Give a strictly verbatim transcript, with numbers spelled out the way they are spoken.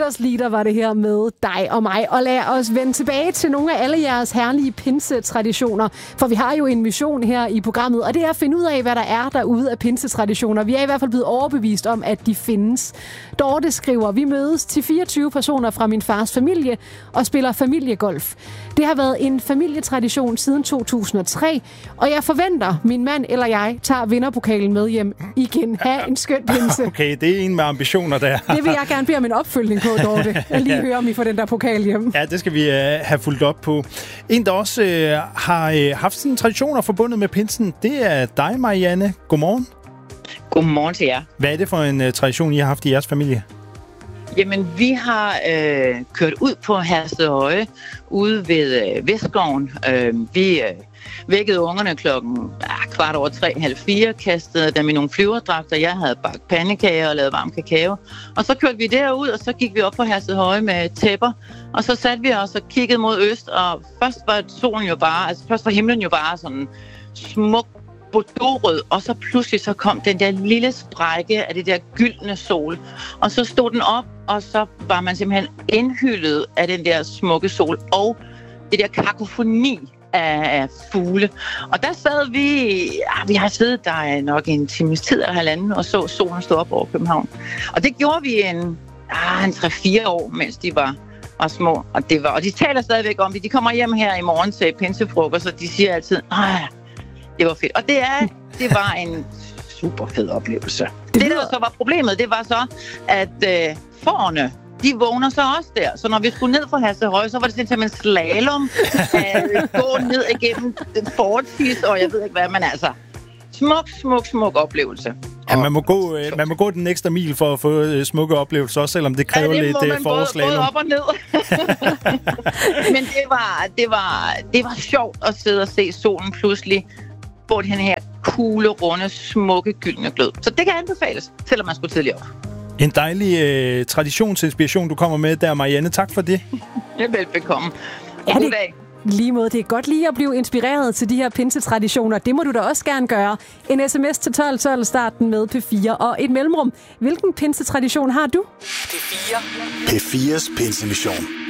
Nytårslieder var det her med dig og mig. Og lad os vende tilbage til nogle af alle jeres herlige pinsetraditioner. For vi har jo en mission her i programmet, og det er at finde ud af, hvad der er derude af pinsetraditioner. Vi er i hvert fald blevet overbevist om, at de findes. Dorte skriver, vi mødes til fireogtyve personer fra min fars familie og spiller familiegolf. Det har været en familietradition siden to tusind og tre, og jeg forventer, min mand eller jeg tager vinderpokalen med hjem igen. Ha' en skøn pinse. Okay, det er en med ambitioner der. Det vil jeg gerne bede om en opfølgning på, Dorte. Jeg lige høre, om I får den der pokal hjem. Ja, det skal vi uh, have fulgt op på. En, der også uh, har uh, haft sine traditioner forbundet med pinsen, det er dig, Marianne. Godmorgen. Godmorgen til jer. Hvad er det for en uh, tradition, I har haft i jeres familie? Jamen, vi har øh, kørt ud på Herstedhøje, ude ved øh, Vestgården. Øh, vi øh, vækkede ungerne klokken ah, kvart over tre, halv fire, kastede dem i nogle flyverdragter. Jeg havde bagt pandekager og lavet varm kakao. Og så kørte vi derud, og så gik vi op på Herstedhøje med tæpper. Og så satte vi os og kiggede mod øst, og først var solen jo bare, altså først var himlen jo bare sådan smuk, bordeauxrød, og så pludselig så kom den der lille sprække af det der gyldne sol, og så stod den op, og så var man simpelthen indhyllet af den der smukke sol, og det der kakofoni af, af fugle. Og der sad vi, ja, vi har siddet der nok en times tid eller halvanden, og så solen stå op over København. Og det gjorde vi en, ah, en tre-fire år, mens de var var små, og det var, og de taler stadigvæk om det. De kommer hjem her i morgen til pinsefrokost, og de siger altid, ah, det var fedt. Og det, er, det var en super fed oplevelse. Det, det der så var problemet, det var så, at øh, fårene, de vågner så også der. Så når vi skulle ned fra Herstedhøje, så var det simpelthen en slalom at gå ned igennem den fortis, og jeg ved ikke hvad, men altså, smuk, smuk, smuk oplevelse. Ja, man må, gå, øh, man må gå den ekstra mil for at få øh, smukke oplevelser, også selvom det kræver ja, det lidt øh, forårsslalom. Både op og ned. Men det var, det, var, det var sjovt at sidde og se solen pludselig på den her kugle, runde, smukke, gyldne glød. Så det kan anbefales, selvom man skulle tidligere op. En dejlig øh, traditionsinspiration, du kommer med der, Marianne. Tak for det. Ja, velbekomme. Ja, God det, dag. Lige måde. Det er godt lige at blive inspireret til de her pinsetraditioner. Det må du da også gerne gøre. En sms til tolv tolv, starten med P fire og et mellemrum. Hvilken pinsetradition har du? P fire. P fires pinsemission.